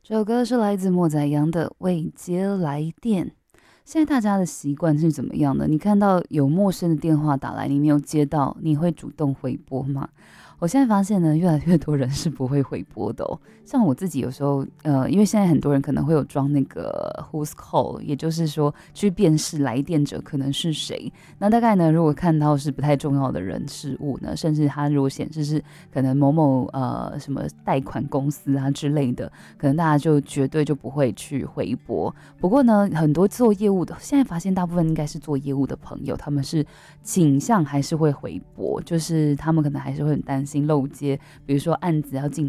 这首歌是来自莫宰阳的《未接来电》。现在大家的习惯是怎么样的？你看到有陌生的电话打来，你没有接到，你会主动回拨吗？我现在发现呢，越来越多人是不会回拨的哦。像我自己有时候，因为现在很多人可能会有装那个 Who's Call，也就是说去辨识来电者可能是谁。那大概呢，如果看到是不太重要的人事物呢，甚至他如果显示是可能某某什么贷款公司啊之类的，可能大家就绝对就不会去回拨。不过呢，很多做业务的，现在发现大部分应该是做业务的朋友，他们是倾向还是会回拨，就是他们可能还是会很担心漏接，比如说案子要进